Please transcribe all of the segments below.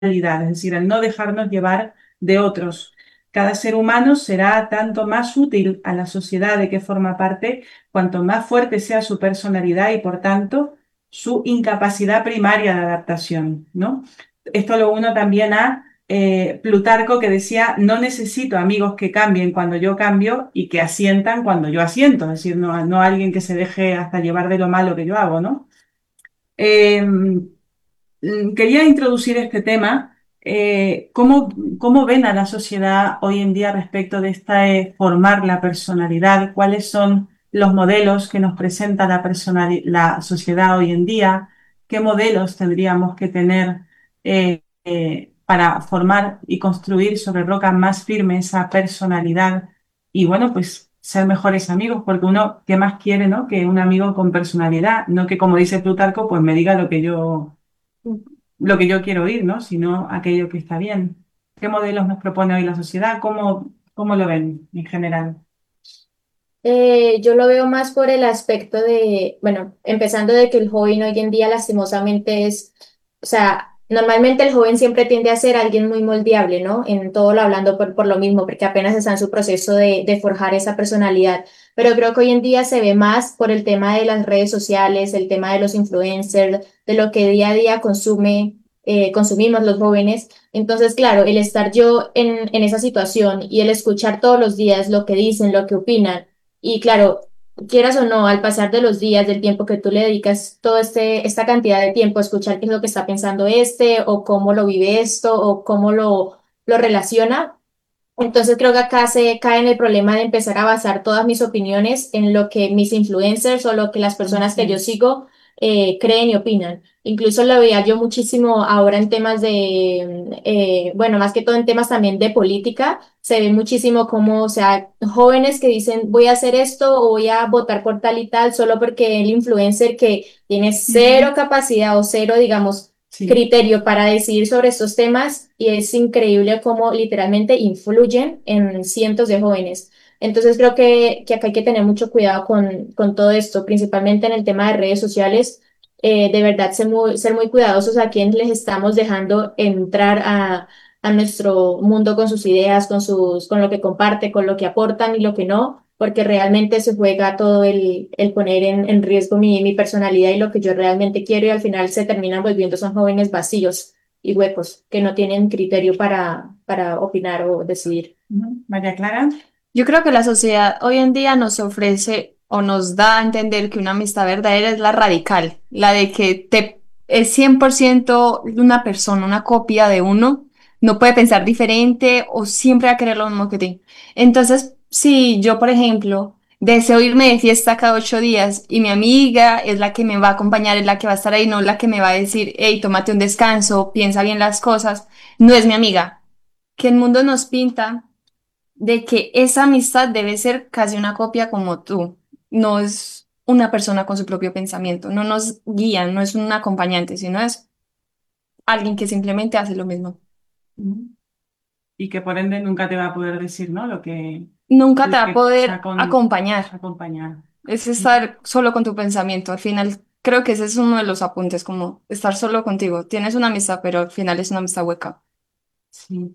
es decir, el no dejarnos llevar de otros. Cada ser humano será tanto más útil a la sociedad de que forma parte, cuanto más fuerte sea su personalidad y, por tanto, su incapacidad primaria de adaptación, ¿no? Esto lo uno también a Plutarco, que decía: no necesito amigos que cambien cuando yo cambio y que asientan cuando yo asiento, es decir, no alguien que se deje hasta llevar de lo malo que yo hago, ¿no? Eh, Quería introducir este tema. ¿Cómo ven a la sociedad hoy en día respecto de esta formar la personalidad? ¿Cuáles son los modelos que nos presenta la sociedad hoy en día? ¿Qué modelos tendríamos que tener para formar y construir sobre roca más firme esa personalidad? Y bueno, pues ser mejores amigos, porque uno, ¿qué más quiere, no? Que un amigo con personalidad, no que, como dice Plutarco, pues me diga lo que yo quiero oír, ¿no? Sino aquello que está bien. ¿Qué modelos nos propone hoy la sociedad? ¿Cómo lo ven en general? Yo lo veo más por el aspecto de, bueno, empezando de que el joven hoy en día lastimosamente es, o sea, normalmente el joven siempre tiende a ser alguien muy moldeable, ¿no? En todo lo hablando por lo mismo, porque apenas está en su proceso de forjar esa personalidad. Pero creo que hoy en día se ve más por el tema de las redes sociales, el tema de los influencers, de lo que día a día consumimos los jóvenes. Entonces, claro, el estar yo en esa situación y el escuchar todos los días lo que dicen, lo que opinan y claro, quieras o no, al pasar de los días, del tiempo que tú le dedicas, esta cantidad de tiempo a escuchar qué es lo que está pensando o cómo lo vive esto, o cómo lo relaciona, entonces creo que acá se cae en el problema de empezar a basar todas mis opiniones en lo que mis influencers o lo que las personas que yo Ujú. sigo creen y opinan. Incluso lo veía yo muchísimo ahora en temas bueno, más que todo en temas también de política, se ve muchísimo como, o sea, jóvenes que dicen voy a hacer esto o voy a votar por tal y tal solo porque el influencer que tiene cero Ujú. capacidad o cero, digamos, Sí. criterio para decidir sobre estos temas y es increíble cómo literalmente influyen en cientos de jóvenes. Entonces creo que acá hay que tener mucho cuidado con todo esto, principalmente en el tema de redes sociales. De verdad, ser muy cuidadosos a quienes les estamos dejando entrar a nuestro mundo con sus ideas, con lo que comparte, con lo que aportan y lo que no, porque realmente se juega todo el poner en riesgo mi personalidad y lo que yo realmente quiero y al final se terminan volviendo son jóvenes vacíos y huecos que no tienen criterio para opinar o decidir. Ujú. María Clara. Yo creo que la sociedad hoy en día nos ofrece o nos da a entender que una amistad verdadera es la radical, la de que te es 100% una persona, una copia de uno, no puede pensar diferente o siempre va a querer lo mismo que ti. Entonces, si yo, por ejemplo, deseo irme de fiesta cada 8 días y mi amiga es la que me va a acompañar, es la que va a estar ahí, no la que me va a decir, hey, tómate un descanso, piensa bien las cosas, no es mi amiga. Que el mundo nos pinta de que esa amistad debe ser casi una copia como tú. No es una persona con su propio pensamiento, no nos guía, no es un acompañante, sino es alguien que simplemente hace lo mismo. Ujú. Y que por ende nunca te va a poder decir, ¿no? Nunca te Lo va a que, o sea, poder acompañar, acompañar. es Ujú. estar solo con tu pensamiento. Al final, creo que ese es uno de los apuntes, como estar solo contigo. Tienes una amistad, pero al final es una amistad hueca. Sí.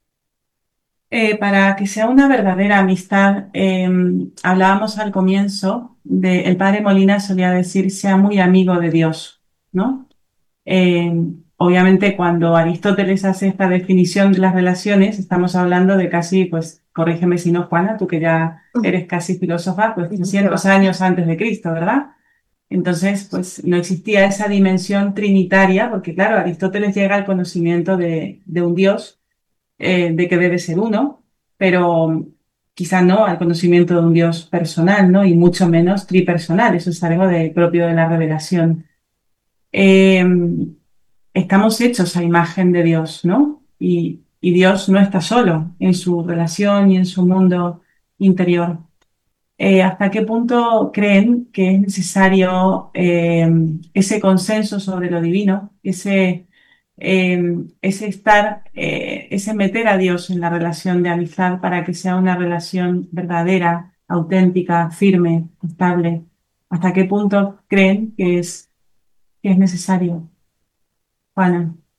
Para que sea una verdadera amistad, hablábamos al comienzo el padre Molina solía decir: sea muy amigo de Dios, ¿no? Eh, Obviamente, cuando Aristóteles hace esta definición de las relaciones, estamos hablando de casi, pues, corrígeme si no, Juana, tú que ya eres casi filósofa, pues ¿Qué 300 va? años antes de Cristo, ¿verdad? Entonces, pues no existía esa dimensión trinitaria, porque claro, Aristóteles llega al conocimiento de un Dios, de que debe ser uno, pero quizá no al conocimiento de un Dios personal, ¿no? Y mucho menos tripersonal, eso es algo propio de la revelación. Eh, Estamos hechos a imagen de Dios, ¿no? Y Dios no está solo en su relación y en su mundo interior. ¿Hasta qué punto creen que es necesario ese consenso sobre lo divino, ese estar, ese meter a Dios en la relación de amistad para que sea una relación verdadera, auténtica, firme, estable? ¿Hasta qué punto creen que es necesario, Juana?